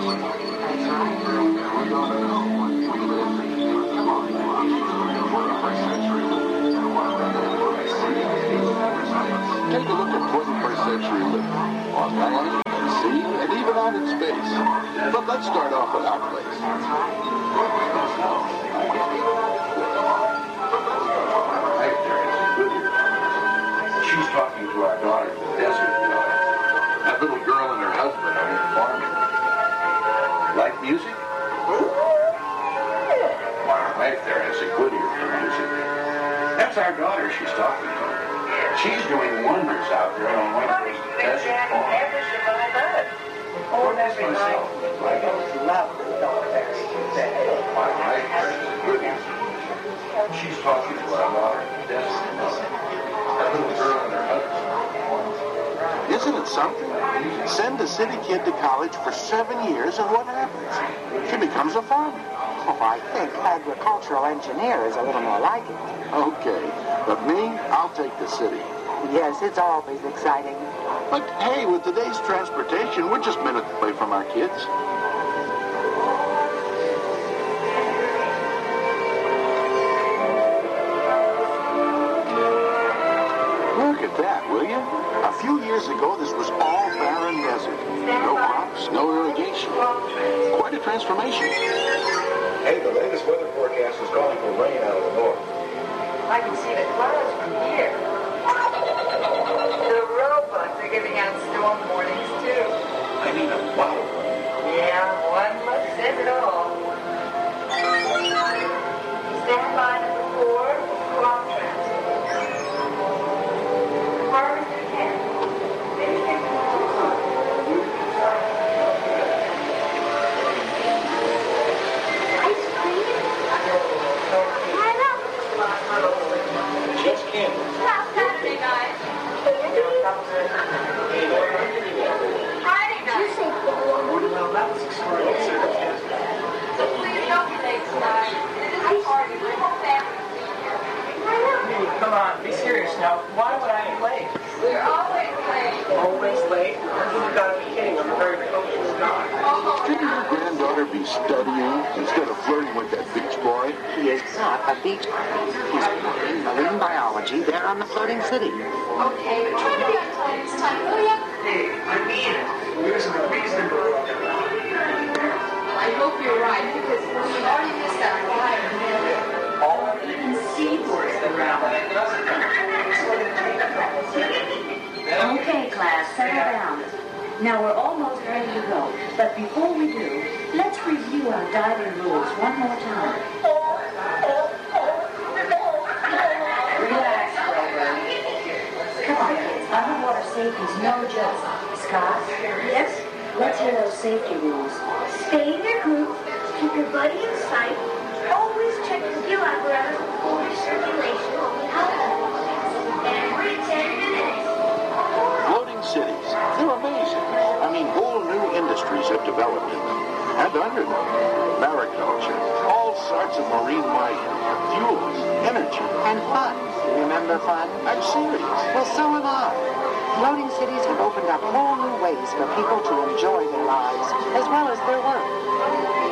Take a look at 21st century living on land, sea, and even out in space. But let's start off at our place. Right there, it's Goodyear. She's talking to our daughter, the desert daughter. That little girl and her husband are in farming. Like music? Right there, it's Goodyear for music. That's our daughter she's talking to. She's doing wonders out there on one of those desert farms. Oh, every night. Right there, it's Goodyear. She's talking to our daughter, the desert mother. That little girl and her husband. Isn't it something? Send a city kid to college for 7 years, and what happens? She becomes a farmer. Oh, I think agricultural engineer is a little more like it. Okay, but me, I'll take the city. Yes, it's always exciting. But hey, with today's transportation, we're just minutes away from our kids. Look at that, will you? A few years ago, this was all barren desert. No crops, no irrigation. Quite a transformation. Hey, the latest weather forecast is calling for rain out of the north. I can see the clouds from here. The robots are giving out storm warnings, too. I mean a bottle. Yeah, one look says it all. Stand by number 4, crop transport. Harvester 10. Just candy. Last Saturday night. Friday night. Well, that was extraordinary. So please don't be late tonight. It is a party. The whole family will be here. Come on, be serious now. Why would I be late? We're always late. Always late? You've got to be kidding. I'm a very punctual guy. Shouldn't your granddaughter be studying instead of flirting with that beach boy? He is not a beach boy. He's studying marine biology there on the floating city. Okay, we're trying to be on time this time, will ya? I hope you're right, because we've already missed that flight. Even seaboard's around. Okay, class, settle down. Now we're almost ready to go, but before we do, let's review our diving rules one more time. Relax, Grover. Come on, kids. Underwater safety's no joke. Scott? Yes? Let's hear those safety rules. Stay in your group, keep your buddy in sight, always check the gill apparatus for circulation, every 10 minutes. Floating cities, they're amazing. I mean, whole new industries have developed in them. And under them, mariculture, all sorts of marine life, fuels, energy. And fun. Remember fun? I'm serious. Well, so am I. Floating cities have opened up whole new ways for people to enjoy their lives as well as their work.